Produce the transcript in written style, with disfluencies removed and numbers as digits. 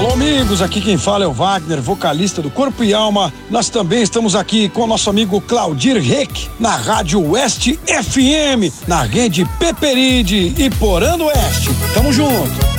Alô, amigos, aqui quem fala é o Wagner, vocalista do Corpo e Alma. Nós também estamos aqui com o nosso amigo Claudir Reck, na Rádio Oeste FM, na rede Peperide e Porã do Oeste. Tamo junto.